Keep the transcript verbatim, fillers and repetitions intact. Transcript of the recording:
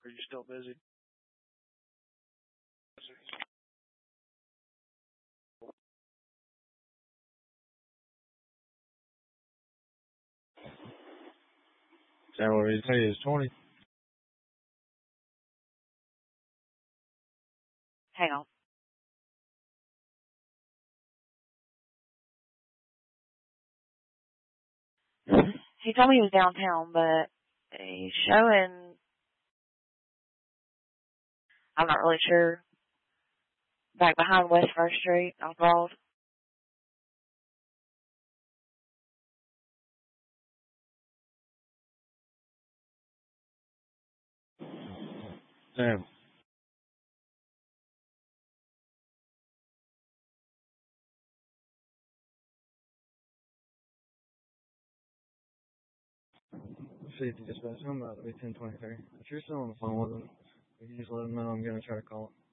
you still busy? Salary pay is twenty. Hang on. He told me he was downtown, but he's showing, I'm not really sure, back behind West First Street on Broad. Damn. fifty dispatch. I'm about to be ten twenty-three. If you're still on the phone with him, you just let him know I'm going to try to call him.